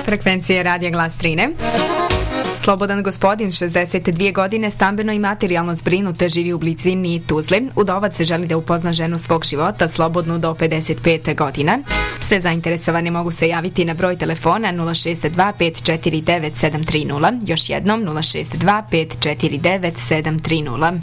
Frekvencije Radija Glas Trine. Slobodan gospodin, 62 godine, stambeno i materijalno zbrinut, živi u blizini Tuzle. Udovac želi da upozna ženu svog života, slobodnu do 55 godina. Sve zainteresovane mogu se javiti na broj telefona 062 549 730. Još jednom 062 549 730.